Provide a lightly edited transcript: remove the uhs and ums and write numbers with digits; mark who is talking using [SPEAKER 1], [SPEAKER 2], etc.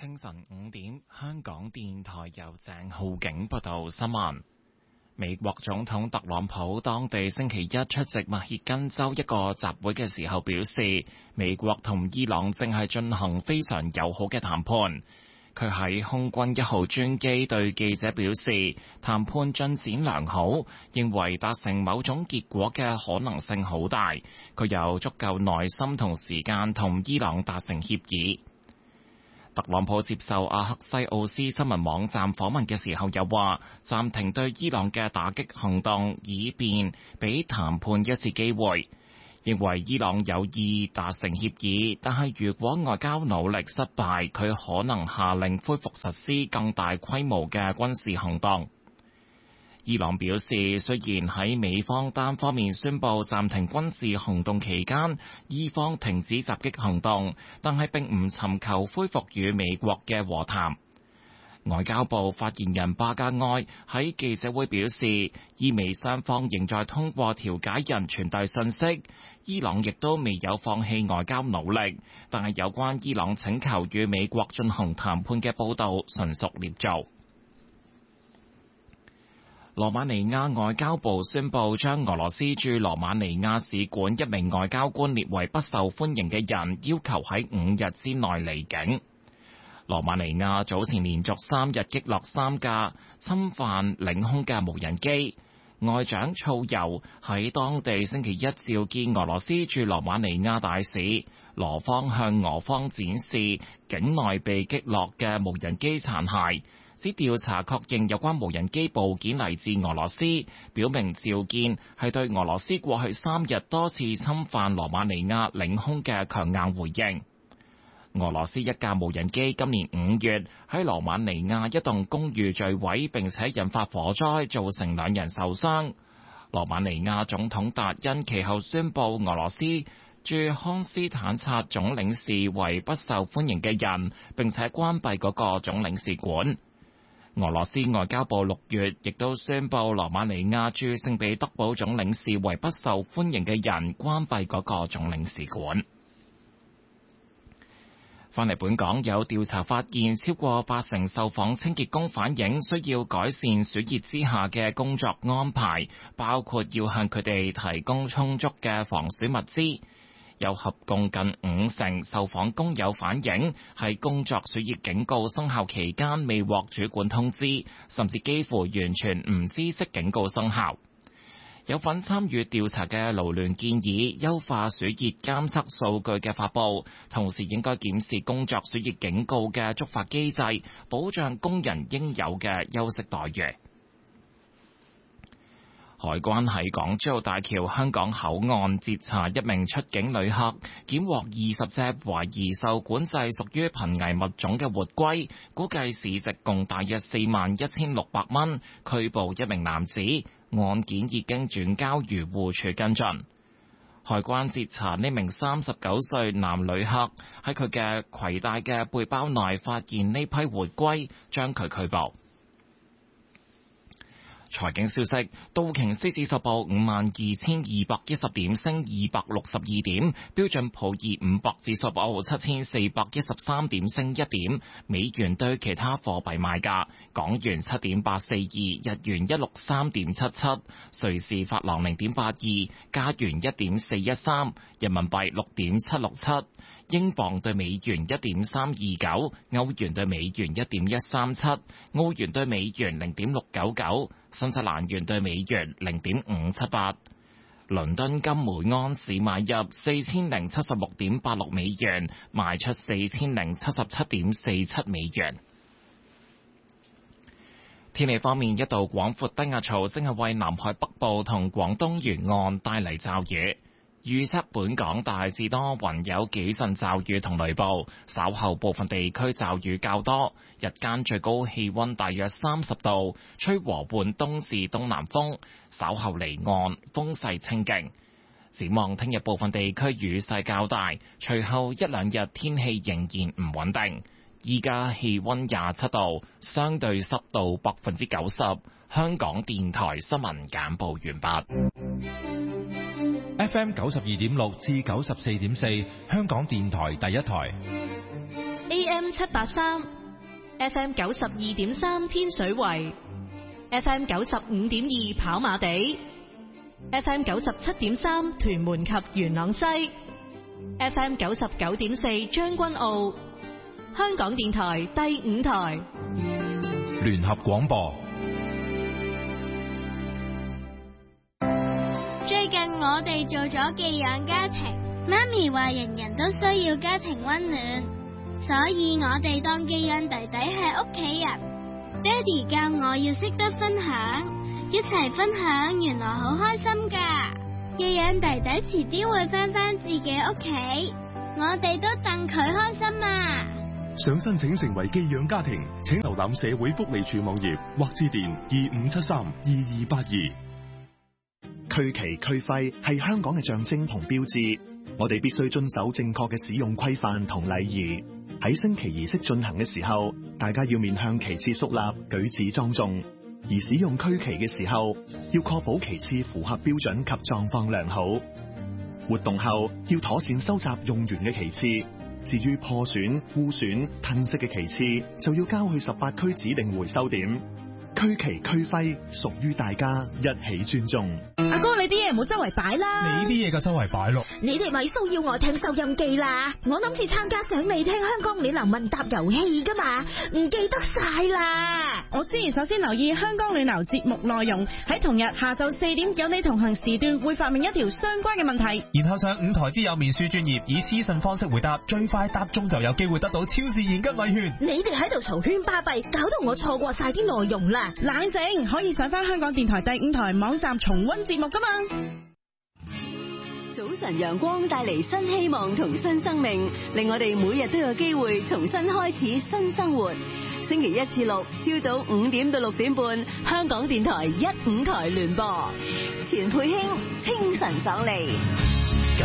[SPEAKER 1] 清晨5點，香港電台由鄭浩景報道新聞。美國總統特朗普當地星期一出席密歇根州一個集會嘅時候表示，美國同伊朗正係進行非常友好嘅談判。佢喺空軍1號專機對記者表示，談判進展良好，認為達成某種結果嘅可能性好大。佢有足夠耐心同時間同伊朗達成協議。特朗普接受阿克西奧斯新聞網站訪問嘅時候又話，暫停對伊朗嘅打擊行動，以便俾談判一次機會。認為伊朗有意達成協議，但係如果外交努力失敗，佢可能下令恢復實施更大規模嘅軍事行動。伊朗表示，雖然喺美方單方面宣布暫停軍事行動期間，伊方停止襲擊行動，但係並唔尋求恢復與美國嘅和談。外交部發言人巴加埃喺記者會表示，伊美雙方仍在通過調解人傳遞信息，伊朗亦都未有放棄外交努力，但係有關伊朗請求與美國進行談判嘅報道純屬捏造。羅馬尼亞外交部宣布將俄羅斯駐羅馬尼亞使館一名外交官列為不受歡迎嘅人，要求喺5日之內離境。羅馬尼亞早前連續3日擊落3架侵犯領空嘅無人機，外長措尤喺當地星期一召見俄羅斯駐羅馬尼亞大使，羅方向俄方展示境內被擊落嘅無人機殘骸，指調查確認有關無人機部件嚟自俄羅斯，表明召見係對俄羅斯過去3日多次侵犯羅馬尼亞領空嘅強硬回應。俄羅斯一架無人機今年5月喺羅馬尼亞一棟公寓墜毀，並且引發火災，造成2人受傷。羅馬尼亞總統達恩其後宣布俄羅斯駐康斯坦察總領事為不受歡迎嘅人，並且關閉嗰個總領事館。俄羅斯外交部6月亦都宣布羅馬尼亞駐聖彼得堡總領事為不受歡迎嘅人，關閉嗰個總領事館。返嚟本港，有調查發現，超過80%受訪清潔工反映需要改善暑熱之下嘅工作安排，包括要向佢哋提供充足嘅防暑物資。有合共近50%受訪工友反映，喺工作暑熱警告生效期間未獲主管通知，甚至幾乎完全唔知悉警告生效。有份參與調查嘅勞聯建議優化暑熱監測數據嘅發布，同時應該檢視工作暑熱警告嘅觸發機制，保障工人應有嘅休息待遇。海關喺港珠澳大橋香港口岸截查一名出境旅客，檢獲20隻懷疑受管制屬於瀕危物種嘅活龜，估計市值共大約41,600蚊，拘捕一名男子，案件已經轉交漁護署跟進。海關截查呢名39歲男旅客，喺佢嘅攜帶嘅背包內發現呢批活龜，將佢拘捕。財經消息，道瓊斯指數報52,210點，升262點；標準普爾500指數報7,413點，升1點。美元對其他貨幣賣價：港元7.842，日元163.77，瑞士法郎0.82，加元1.413，人民幣6.767，英鎊對美元1.329，歐元對美元1.137，澳元對美元0.699。新西蘭元對美元0.578，倫敦金每安士買入4076.86美元，賣出4077.47美元。天氣方面，一道廣闊低壓槽正係為南海北部同廣東沿岸帶嚟驟雨。預測本港大致多雲，有幾陣驟雨同雷暴，稍後部分地區驟雨較多。日間最高氣溫大約30度，吹和緩東至東南風，稍後離岸風勢清勁。展望聽日部分地區雨勢較大，隨後一兩日天氣仍然唔穩定。依家氣溫27度，相對濕度90%。香港電台新聞簡報完畢。
[SPEAKER 2] FM 92.6至94.4，香港電台第一台。 AM 783 FM 92.3 天水圍 FM 95.2 跑馬地 FM 97.3 屯門及元朗西 FM 99.4 將軍澳香港電台第5台
[SPEAKER 3] 聯合廣播。
[SPEAKER 4] 最近我哋做咗寄養家庭，媽咪話人人都需要家庭溫暖，所以我哋當寄養弟弟係屋企人。爹哋教我要識得分享，一齊分享原來好開心噶。寄養弟弟遲啲會返自己屋企，我哋都戥佢開心啊！
[SPEAKER 5] 想申請成為寄養家庭，請瀏覽社會福利署網頁或致電25732282。
[SPEAKER 6] 區旗區徽係香港嘅象徵同標誌，我哋必須遵守正確嘅使用規範同禮儀。喺升旗儀式進行嘅時候，大家要面向旗幟肅立，舉止莊重。而使用區旗嘅時候，要確保旗幟符合標準及狀況良好。活動後要妥善收集用完嘅旗幟，至於破損、污損、褪色嘅旗幟，就要交去18區指定回收點。區旗區徽屬於大家，一起尊重。
[SPEAKER 7] 阿哥，你啲嘢唔好周圍擺啦。
[SPEAKER 3] 你啲嘢就周圍擺咯。
[SPEAKER 7] 你哋咪騷擾我聽收音機啦！我諗住參加想未聽香港戀流問答遊戲噶嘛，唔記得晒啦。
[SPEAKER 8] 我之前首先留意香港戀流節目內容，喺同日下晝4點有你同行時段會發明一條相關嘅問題，
[SPEAKER 3] 然後上5台之友面書專頁以私信方式回答，最快答中就有機會得到超市現金禮券。
[SPEAKER 7] 你哋喺度嘈喧巴閉，搞到我錯過晒啲內容啦！
[SPEAKER 8] 冷靜，可以上翻香港電台第5台網站重溫節目噶嘛。
[SPEAKER 9] 早晨陽光帶嚟新希望同新生命，令我哋每日都有機會重新開始新生活。星期1至6朝早5點到6點半，香港電台15台聯播。錢佩卿清晨爽利。